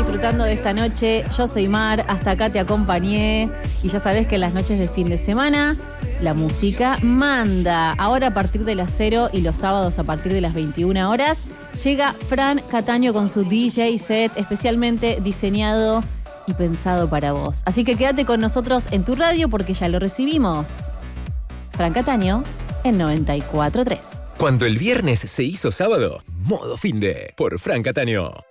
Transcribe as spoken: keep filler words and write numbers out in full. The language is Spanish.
disfrutando de esta noche. Yo soy Mar, hasta acá te acompañé. Y ya sabés que en las noches de fin de semana la música manda. Ahora a partir de las cero y los sábados a partir de las veintiuna horas llega Fran Cataño con su D J set especialmente diseñado y pensado para vos. Así que quédate con nosotros en tu radio porque ya lo recibimos. Fran Cataño en noventa y cuatro punto tres. Cuando el viernes se hizo sábado, modo finde por Fran Cataño.